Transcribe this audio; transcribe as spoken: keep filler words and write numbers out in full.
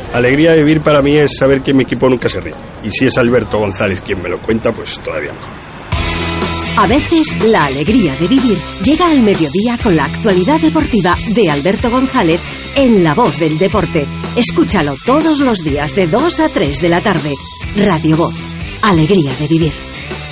Alegría de vivir para mí es saber que mi equipo nunca se rinde. Y si es Alberto González quien me lo cuenta, pues todavía mejor. A veces, la alegría de vivir llega al mediodía con la actualidad deportiva de Alberto González en La Voz del Deporte. Escúchalo todos los días de dos a tres de la tarde. Radio Voz. Alegría de vivir.